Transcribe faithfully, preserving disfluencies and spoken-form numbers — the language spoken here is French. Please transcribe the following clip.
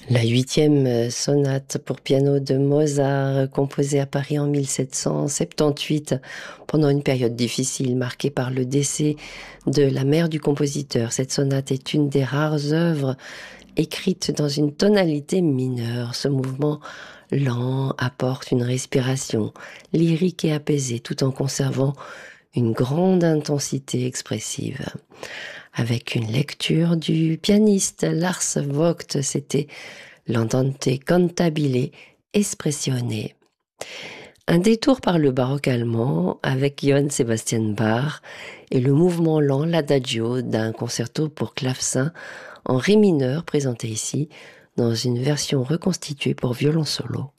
La huitième sonate pour piano de Mozart, composée à Paris en mille sept cent soixante-dix-huit, pendant une période difficile marquée par le décès de la mère du compositeur. Cette sonate est une des rares œuvres écrites dans une tonalité mineure. Ce mouvement lent apporte une respiration lyrique et apaisée, tout en conservant une grande intensité expressive. Avec une lecture du pianiste Lars Vogt, c'était l'Andante cantabile espressione. Un détour par le baroque allemand avec Johann Sebastian Bach et le mouvement lent, l'adagio d'un concerto pour clavecin en ré mineur présenté ici dans une version reconstituée pour violon solo.